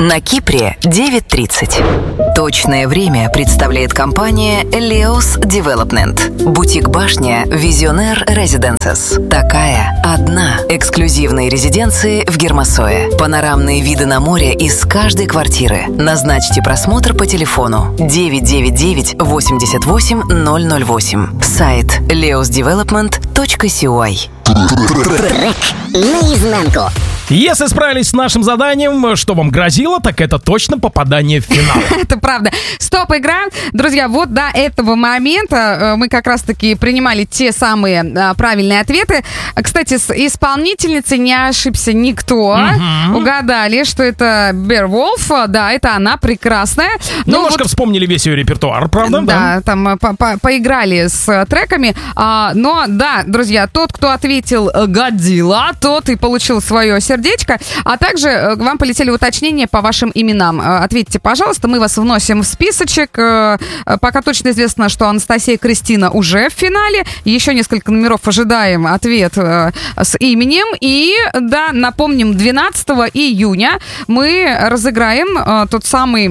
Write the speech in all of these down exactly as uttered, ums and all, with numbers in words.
На Кипре девять тридцать. Точное время представляет компания Leos Development. Бутик-башня Visionaire Residences. Такая одна. Эксклюзивные резиденции в Гермосое. Панорамные виды на море из каждой квартиры. Назначьте просмотр по телефону девять девять девять восемьдесят восемь ноль ноль восемь. Сайт leos development точка си-ой. Трек наизнанку. Если справились с нашим заданием, что вам грозило, так это точно попадание в финал. Это правда. Стоп-игра. Друзья, вот до этого момента мы как раз-таки принимали те самые а, правильные ответы. Кстати, с исполнительницей не ошибся никто. Угу. Угадали, что это Beowulf. Да, это она, прекрасная. Но Немножко вот... вспомнили весь ее репертуар, правда? Да, да. там по -по поиграли с треками. А, но, да, друзья, тот, кто ответил «Годзилла», тот и получил свое сердечко. сердечко, а также к вам полетели уточнения по вашим именам. Ответьте, пожалуйста, мы вас вносим в списочек. Пока точно известно, что Анастасия и Кристина уже в финале. Еще несколько номеров ожидаем ответ с именем. И, да, напомним, двенадцатого июня мы разыграем тот самый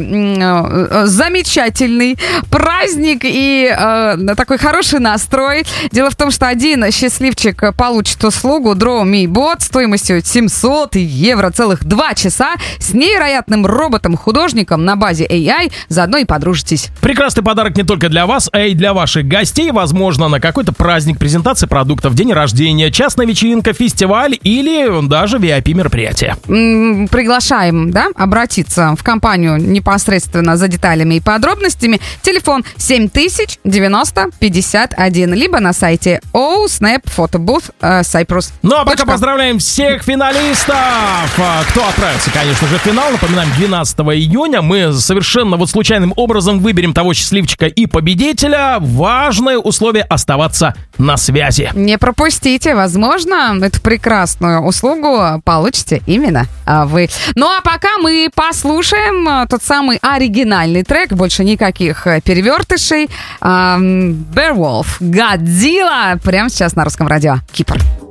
замечательный праздник и такой хороший настрой. Дело в том, что один счастливчик получит услугу Draw Me Bot стоимостью семьсот евро целых два часа с невероятным роботом-художником на базе эй ай. Заодно и подружитесь. Прекрасный подарок не только для вас, а и для ваших гостей. Возможно, на какой-то праздник, презентации продуктов, день рождения, частная вечеринка, фестиваль или даже ви ай пи-мероприятие. М-м, приглашаем, да, обратиться в компанию непосредственно за деталями и подробностями. Телефон семь тысяч девяносто пятьдесят один, либо на сайте о снэп фотобуth Cyprus. Ну а пока поздравляем всех финалистов! Кто отправится, конечно же, в финал. Напоминаем, двенадцатого июня мы совершенно вот случайным образом выберем того счастливчика и победителя. Важное условие — оставаться на связи. Не пропустите. Возможно, эту прекрасную услугу получите именно вы. Ну а пока мы послушаем тот самый оригинальный трек. Больше никаких перевертышей. Beowulf, Годзилла. Прямо сейчас на Русском радио Кипр.